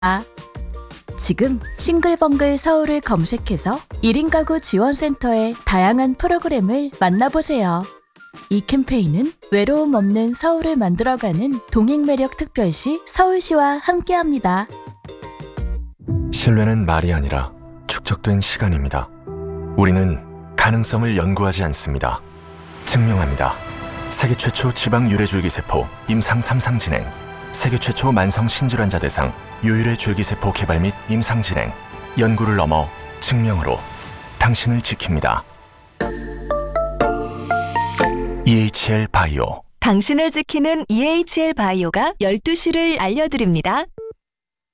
지금 싱글벙글 서울을 검색해서 1인 가구 지원센터의 다양한 프로그램을 만나보세요. 이 캠페인은 외로움 없는 서울을 만들어가는 동행매력 특별시 서울시와 함께합니다. 신뢰는 말이 아니라 축적된 시간입니다. 우리는 가능성을 연구하지 않습니다. 증명합니다. 세계 최초 지방 유래 줄기세포 임상 3상 진행, 세계 최초 만성 신질환자 대상 유일의 줄기세포 개발 및 임상 진행, 연구를 넘어 증명으로 당신을 지킵니다. EHL 바이오. 당신을 지키는 EHL 바이오가 12시를 알려드립니다.